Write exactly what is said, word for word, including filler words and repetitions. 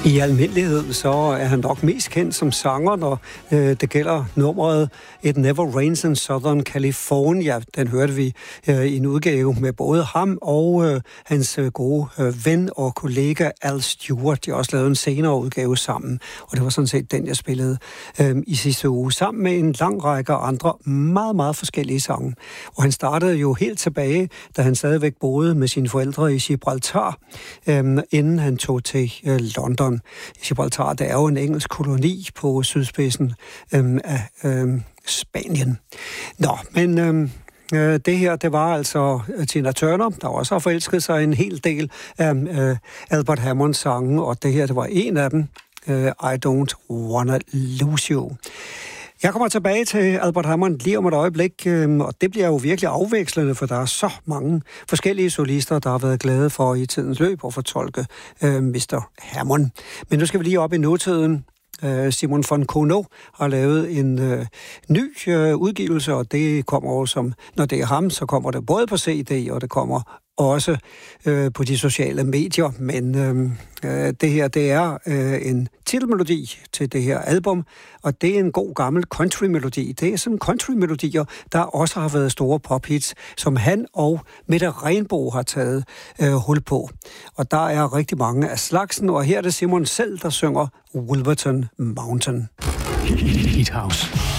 I almindelighed så er han nok mest kendt som sanger, når øh, det gælder nummeret It Never Rains in Southern California. Den hørte vi øh, i en udgave med både ham og øh, hans øh, gode øh, ven og kollega Al Stewart. De har også lavet en senere udgave sammen, og det var sådan set den, jeg spillede øh, i sidste uge, sammen med en lang række andre meget, meget forskellige sange. Og han startede jo helt tilbage, da han stadigvæk boede med sine forældre i Gibraltar, øh, inden han tog til øh, London. Gibraltar, det er jo en engelsk koloni på sydspidsen øhm, af øhm, Spanien. Nå, men øhm, øh, det her, det var altså Tina Turner, der også har forelsket sig en hel del af øh, Albert Hammonds sange, og det her, det var en af dem, øh, I Don't Wanna Lose You. Jeg kommer tilbage til Albert Hammond lige om et øjeblik, og det bliver jo virkelig afvekslende, for der er så mange forskellige solister, der har været glade for i tidens løb at fortolke øh, mister Hammond. Men nu skal vi lige op i nutiden. Simon von Kono har lavet en øh, ny øh, udgivelse, og det kommer jo som, når det er ham, så kommer det både på C D, og det kommer også øh, på de sociale medier, men øh, det her, det er øh, en titelmelodi til det her album, og det er en god gammel country-melodi. Det er sådan country-melodier, der også har været store pophits, som han og Mette Renbo har taget øh, hul på. Og der er rigtig mange af slagsen, og her er det Simon selv, der synger Wolverton Mountain. Heat House.